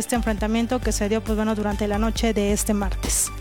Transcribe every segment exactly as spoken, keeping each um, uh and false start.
este enfrentamiento que se dio pues bueno durante la noche de este martes.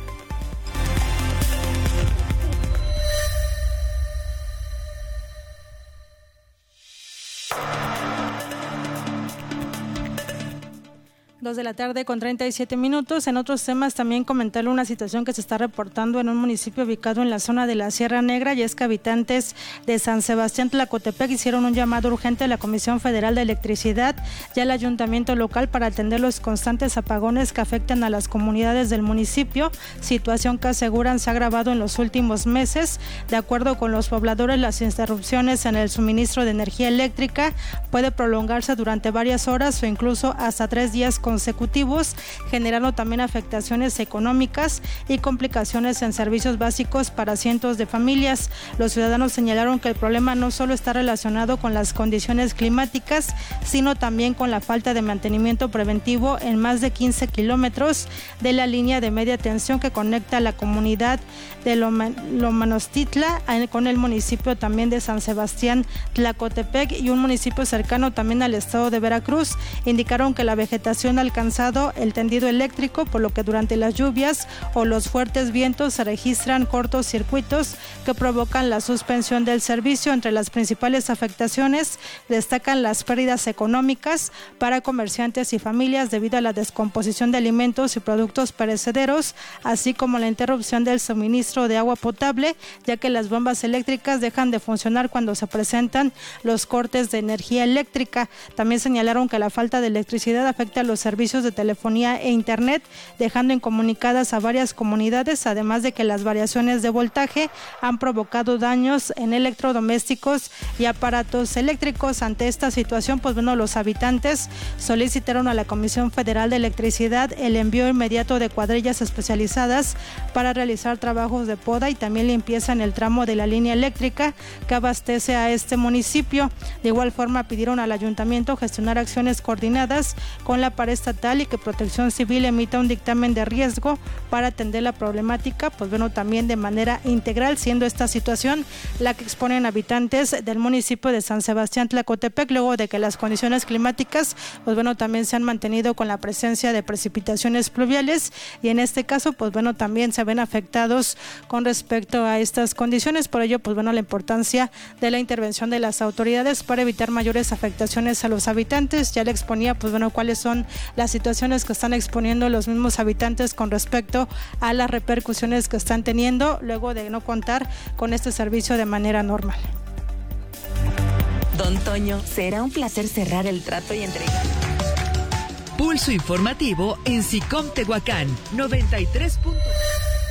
Dos de la tarde con treinta y siete minutos. En otros temas también comentarle una situación que se está reportando en un municipio ubicado en la zona de la Sierra Negra, y es que habitantes de San Sebastián Tlacotepec hicieron un llamado urgente a la Comisión Federal de Electricidad y al ayuntamiento local para atender los constantes apagones que afectan a las comunidades del municipio, situación que aseguran se ha agravado en los últimos meses. De acuerdo con los pobladores, las interrupciones en el suministro de energía eléctrica puede prolongarse durante varias horas o incluso hasta tres días consecutivos, generando también afectaciones económicas y complicaciones en servicios básicos para cientos de familias. Los ciudadanos señalaron que el problema no solo está relacionado con las condiciones climáticas, sino también con la falta de mantenimiento preventivo en más de quince kilómetros de la línea de media tensión que conecta la comunidad de Lomanostitla con el municipio también de San Sebastián Tlacotepec y un municipio cercano también al estado de Veracruz. Indicaron que la vegetación ha alcanzado el tendido eléctrico, por lo que durante las lluvias o los fuertes vientos se registran cortocircuitos que provocan la suspensión del servicio. Entre las principales afectaciones destacan las pérdidas económicas para comerciantes y familias debido a la descomposición de alimentos y productos perecederos, así como la interrupción del suministro de agua potable, ya que las bombas eléctricas dejan de funcionar cuando se presentan los cortes de energía eléctrica. También señalaron que la falta de electricidad afecta a los servicios de telefonía e internet, dejando incomunicadas a varias comunidades, además de que las variaciones de voltaje han provocado daños en electrodomésticos y aparatos eléctricos. Ante esta situación, pues bueno, los habitantes solicitaron a la Comisión Federal de Electricidad el envío inmediato de cuadrillas especializadas para realizar trabajos de poda y también limpieza en el tramo de la línea eléctrica que abastece a este municipio. De igual forma, pidieron al ayuntamiento gestionar acciones coordinadas con la pared estatal y que Protección Civil emita un dictamen de riesgo para atender la problemática, pues bueno, también de manera integral, siendo esta situación la que exponen habitantes del municipio de San Sebastián Tlacotepec, luego de que las condiciones climáticas, pues bueno, también se han mantenido con la presencia de precipitaciones pluviales y en este caso, pues bueno, también se ven afectados con respecto a estas condiciones. Por ello, pues bueno, la importancia de la intervención de las autoridades para evitar mayores afectaciones a los habitantes. Ya le exponía, pues bueno, cuáles son las situaciones que están exponiendo los mismos habitantes con respecto a las repercusiones que están teniendo luego de no contar con este servicio de manera normal. Don Toño, será un placer cerrar el trato y entregar. Pulso informativo en SICOM Tehuacán noventa y tres punto tres.